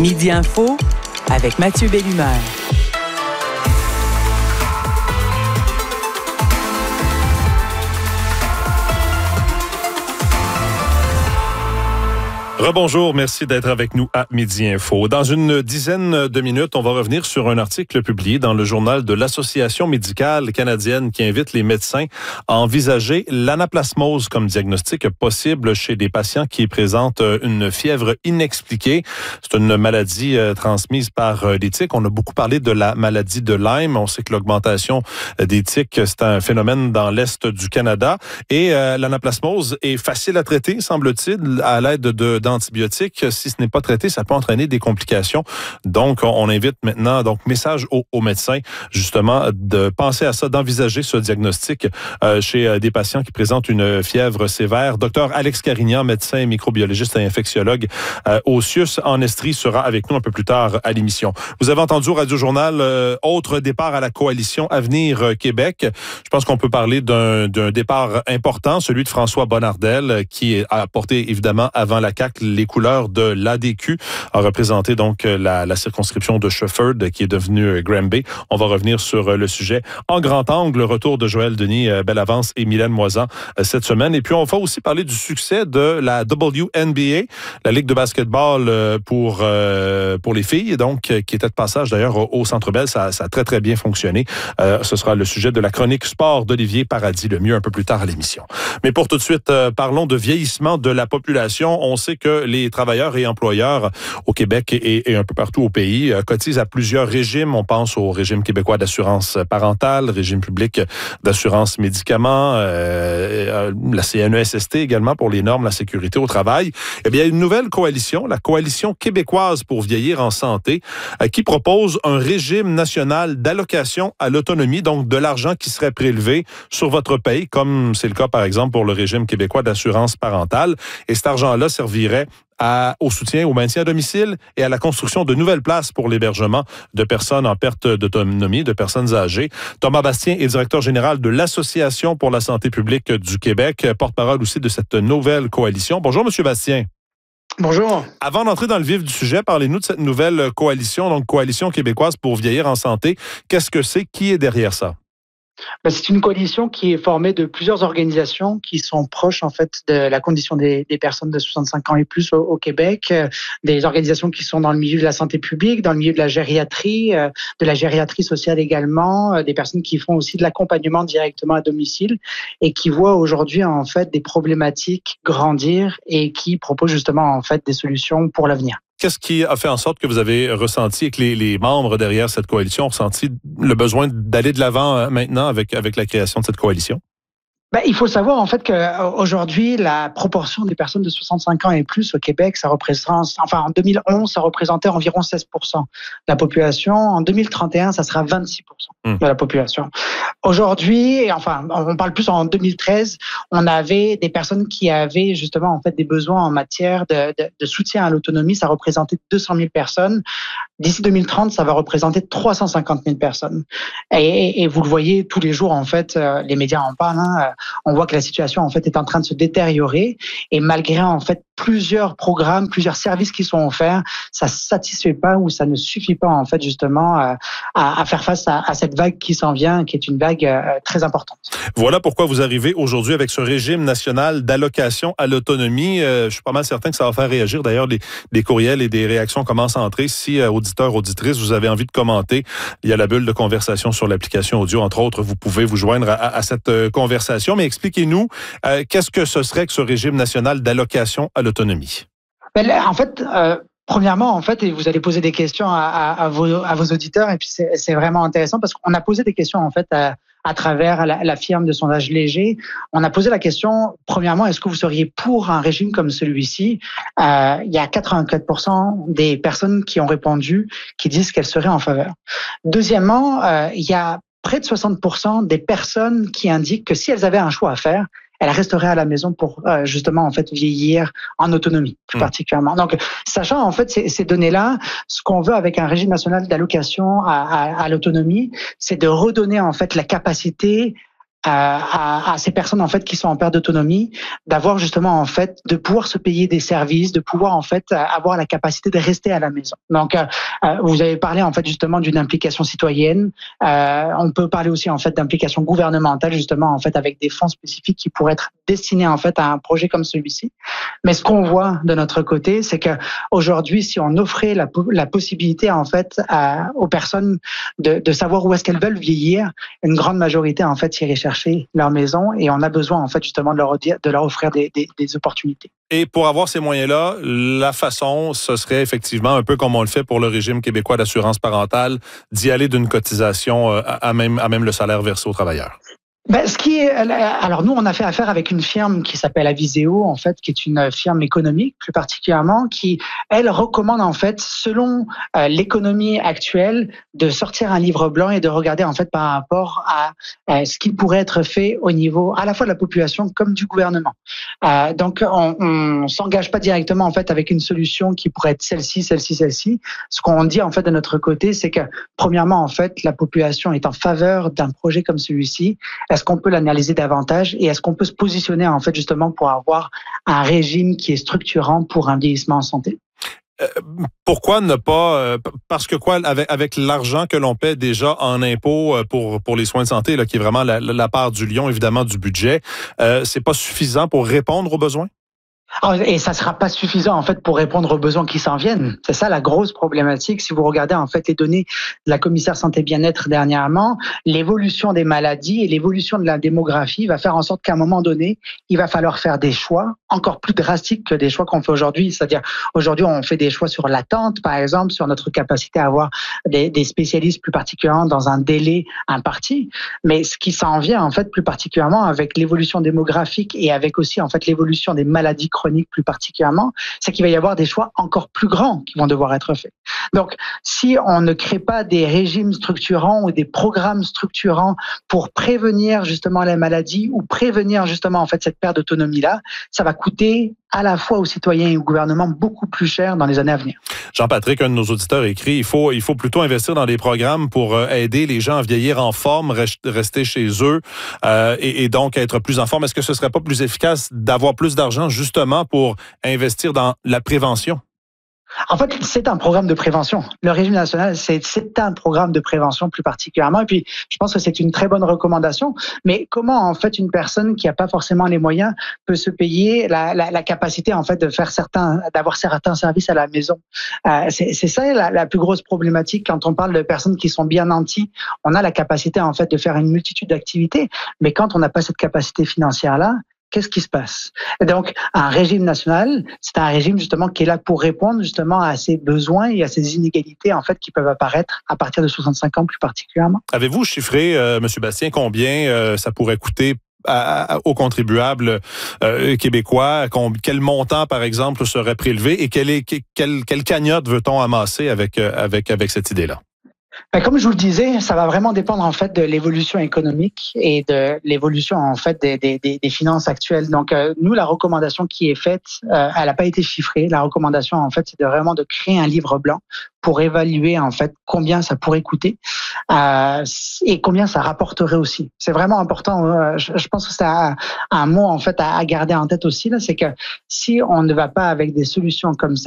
Midi Info avec Mathieu Bellumeur. Rebonjour, merci d'être avec nous à Midi Info. Dans une dizaine de minutes, on va revenir sur un article publié dans le journal de l'Association médicale canadienne qui invite les médecins à envisager l'anaplasmose comme diagnostic possible chez des patients qui présentent une fièvre inexpliquée. C'est une maladie transmise par des tiques. On a beaucoup parlé de la maladie de Lyme. On sait que l'augmentation des tiques, c'est un phénomène dans l'Est du Canada. Et l'anaplasmose est facile à traiter, semble-t-il, à l'aide d'antibiotiques. Si ce n'est pas traité, ça peut entraîner des complications. Donc, on invite maintenant, message aux médecins, justement, de penser à ça, d'envisager ce diagnostic chez des patients qui présentent une fièvre sévère. Docteur Alex Carignan, médecin microbiologiste et infectiologue au CIUS en Estrie, sera avec nous un peu plus tard à l'émission. Vous avez entendu au Radio-Journal, autre départ à la coalition Avenir Québec. Je pense qu'on peut parler d'un départ important, celui de François Bonnardel, qui a porté évidemment avant la CAQ les couleurs de l'ADQ, a représenté donc la circonscription de Shefford qui est devenue Granby. On va revenir sur le sujet en grand angle, le retour de Joël Denis Bellavance et Mylène Moisan cette semaine. Et puis on va aussi parler du succès de la WNBA, la Ligue de basketball pour les filles, donc qui était de passage d'ailleurs au Centre Bell. Ça a très très bien fonctionné. Ce sera le sujet de la chronique sport d'Olivier Paradis, le mieux un peu plus tard à l'émission. Mais pour tout de suite, parlons de vieillissement de la population. On sait que les travailleurs et employeurs au Québec et un peu partout au pays cotisent à plusieurs régimes. On pense au régime québécois d'assurance parentale, régime public d'assurance médicaments, la CNESST également pour les normes, la sécurité au travail. Eh bien, une nouvelle coalition, la Coalition québécoise pour vieillir en santé, qui propose un régime national d'allocation à l'autonomie, donc de l'argent qui serait prélevé sur votre paye, comme c'est le cas par exemple pour le régime québécois d'assurance parentale. Et cet argent-là servirait au soutien au maintien à domicile et à la construction de nouvelles places pour l'hébergement de personnes en perte d'autonomie, de personnes âgées. Thomas Bastien est directeur général de l'Association pour la santé publique du Québec, porte-parole aussi de cette nouvelle coalition. Bonjour, Monsieur Bastien. Bonjour. Avant d'entrer dans le vif du sujet, parlez-nous de cette nouvelle coalition, donc Coalition québécoise pour vieillir en santé. Qu'est-ce que c'est? Qui est derrière ça? C'est une coalition qui est formée de plusieurs organisations qui sont proches en fait de la condition des personnes de 65 ans et plus au Québec, des organisations qui sont dans le milieu de la santé publique, dans le milieu de la gériatrie sociale également, des personnes qui font aussi de l'accompagnement directement à domicile et qui voient aujourd'hui en fait des problématiques grandir et qui proposent justement en fait des solutions pour l'avenir. Qu'est-ce qui a fait en sorte que vous avez ressenti et que les membres derrière cette coalition ont ressenti le besoin d'aller de l'avant maintenant avec la création de cette coalition? Il faut savoir en fait qu'aujourd'hui, la proportion des personnes de 65 ans et plus au Québec, ça représente, en 2011, ça représentait environ 16% de la population. En 2031, ça sera 26% de la population. Aujourd'hui, on parle plus en 2013, on avait des personnes qui avaient justement en fait des besoins en matière de soutien à l'autonomie. Ça représentait 200 000 personnes. D'ici 2030, ça va représenter 350 000 personnes. Et vous le voyez tous les jours en fait, les médias en parlent. On voit que la situation en fait est en train de se détériorer et malgré en fait plusieurs programmes, plusieurs services qui sont offerts, ça satisfait pas ou ça ne suffit pas en fait justement à faire face à cette vague qui s'en vient, qui est une vague très importante. Voilà pourquoi vous arrivez aujourd'hui avec ce régime national d'allocation à l'autonomie. Je suis pas mal certain que ça va faire réagir. D'ailleurs, des courriels et des réactions commencent à entrer. Si auditeurs, auditrices, vous avez envie de commenter, il y a la bulle de conversation sur l'application audio, entre autres. Vous pouvez vous joindre à cette conversation. Mais expliquez-nous, qu'est-ce que ce serait que ce régime national d'allocation à l'autonomie? En fait, premièrement, en fait, et vous allez poser des questions à vos auditeurs, et puis c'est vraiment intéressant parce qu'on a posé des questions en fait à travers la firme de sondage Léger. On a posé la question, premièrement, est-ce que vous seriez pour un régime comme celui-ci? Il y a 84% des personnes qui ont répondu qui disent qu'elles seraient en faveur. Deuxièmement, il y a près de 60% des personnes qui indiquent que si elles avaient un choix à faire, elles resteraient à la maison pour justement en fait vieillir en autonomie plus particulièrement. Donc, sachant en fait ces données-là, ce qu'on veut avec un régime national d'allocation à l'autonomie, c'est de redonner en fait la capacité à ces personnes en fait qui sont en perte d'autonomie, d'avoir justement en fait de pouvoir se payer des services, de pouvoir en fait avoir la capacité de rester à la maison. Donc vous avez parlé en fait justement d'une implication citoyenne. On peut parler aussi en fait d'implication gouvernementale justement en fait avec des fonds spécifiques qui pourraient être destinés en fait à un projet comme celui-ci. Mais ce qu'on voit de notre côté, c'est que aujourd'hui, si on offrait la possibilité en fait aux personnes de savoir où est-ce qu'elles veulent vieillir, une grande majorité en fait irait chercher leur maison, et on a besoin en fait justement de leur offrir des opportunités. Et pour avoir ces moyens-là, la façon, ce serait effectivement un peu comme on le fait pour le régime québécois d'assurance parentale, d'y aller d'une cotisation à même le salaire versé aux travailleurs. Alors nous, on a fait affaire avec une firme qui s'appelle Aviseo, en fait, qui est une firme économique plus particulièrement, qui elle recommande en fait, selon l'économie actuelle, de sortir un livre blanc et de regarder en fait par rapport à ce qui pourrait être fait au niveau à la fois de la population comme du gouvernement. Donc on s'engage pas directement en fait avec une solution qui pourrait être celle-ci. Ce qu'on dit en fait de notre côté, c'est que premièrement en fait, la population est en faveur d'un projet comme celui-ci. Est-ce qu'on peut l'analyser davantage et est-ce qu'on peut se positionner en fait justement pour avoir un régime qui est structurant pour un vieillissement en santé? Pourquoi ne pas parce que quoi avec l'argent que l'on paie déjà en impôts pour les soins de santé là, qui est vraiment la part du lion évidemment du budget, c'est pas suffisant pour répondre aux besoins? Et ça sera pas suffisant en fait pour répondre aux besoins qui s'en viennent. C'est ça la grosse problématique. Si vous regardez en fait les données de la commissaire santé bien-être dernièrement, l'évolution des maladies et l'évolution de la démographie va faire en sorte qu'à un moment donné, il va falloir faire des choix encore plus drastiques que des choix qu'on fait aujourd'hui. C'est-à-dire aujourd'hui, on fait des choix sur l'attente, par exemple, sur notre capacité à avoir des spécialistes plus particulièrement dans un délai imparti. Mais ce qui s'en vient en fait plus particulièrement avec l'évolution démographique et avec aussi en fait l'évolution des maladies chroniques plus particulièrement, c'est qu'il va y avoir des choix encore plus grands qui vont devoir être faits. Donc, si on ne crée pas des régimes structurants ou des programmes structurants pour prévenir justement la maladie ou prévenir justement en fait cette perte d'autonomie-là, ça va coûter à la fois aux citoyens et au gouvernement beaucoup plus cher dans les années à venir. Jean-Patrick, un de nos auditeurs écrit, il faut plutôt investir dans des programmes pour aider les gens à vieillir en forme, rester chez eux et donc être plus en forme. Est-ce que ce serait pas plus efficace d'avoir plus d'argent justement pour investir dans la prévention? En fait, c'est un programme de prévention. Le régime national, c'est un programme de prévention plus particulièrement. Et puis, je pense que c'est une très bonne recommandation. Mais comment, en fait, une personne qui n'a pas forcément les moyens peut se payer la capacité, en fait, d'avoir certains services à la maison? C'est ça la plus grosse problématique quand on parle de personnes qui sont bien nanties. On a la capacité, en fait, de faire une multitude d'activités. Mais quand on n'a pas cette capacité financière-là, qu'est-ce qui se passe? Et donc, un régime national, c'est un régime justement qui est là pour répondre justement à ces besoins et à ces inégalités en fait qui peuvent apparaître à partir de 65 ans plus particulièrement. Avez-vous chiffré, M. Bastien, combien ça pourrait coûter aux contribuables québécois? Quel montant, par exemple, serait prélevé et quelle cagnotte veut-on amasser avec cette idée-là? Comme je vous le disais, ça va vraiment dépendre en fait de l'évolution économique et de l'évolution en fait des finances actuelles. Donc nous, la recommandation qui est faite, elle n'a pas été chiffrée. La recommandation en fait, c'est vraiment de créer un livre blanc pour évaluer en fait combien ça pourrait coûter et combien ça rapporterait aussi. C'est vraiment important. Je pense que c'est un mot en fait à garder en tête aussi là, c'est que si on ne va pas avec des solutions comme